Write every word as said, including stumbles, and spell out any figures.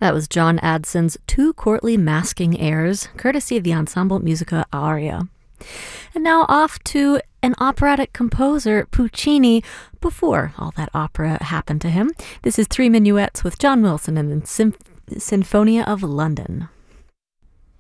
That was John Adson's Two Courtly Masking Airs, courtesy of the Ensemble Musica Aria. And now off to an operatic composer, Puccini, before all that opera happened to him. This is Three Minuets with John Wilson and the Symph- Sinfonia of London.